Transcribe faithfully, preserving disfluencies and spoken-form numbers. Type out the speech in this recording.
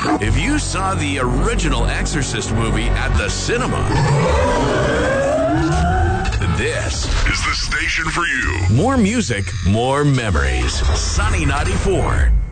If you saw the original Exorcist movie at the cinema, this is the station for you. More music, more memories. Sunny ninety-four.